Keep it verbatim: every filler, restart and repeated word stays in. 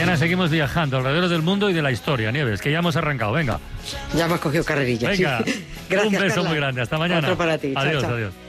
Mañana seguimos viajando alrededor del mundo y de la historia, Nieves, que ya hemos arrancado. Venga. Ya me has cogido carrerilla. Venga. Gracias, Un beso Carla. muy grande. Hasta mañana. Otro para ti. Chao, Adiós, chao. adiós.